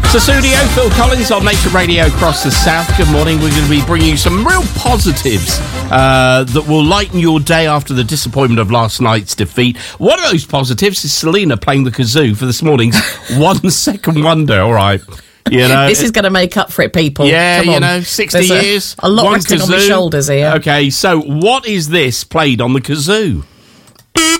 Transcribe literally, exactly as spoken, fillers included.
Sussudio, Phil Collins on Nature Radio across the south. Good morning. We're going to be bringing you some real positives uh, that will lighten your day after the disappointment of last night's defeat. One of those positives is Selena playing the kazoo for this morning's One Second Wonder. All right. You know, this is going to make up for it, people. Yeah, Come on. you know, sixty There's years. A, a lot one resting kazoo. on my shoulders here. Okay, so what is this played on the kazoo?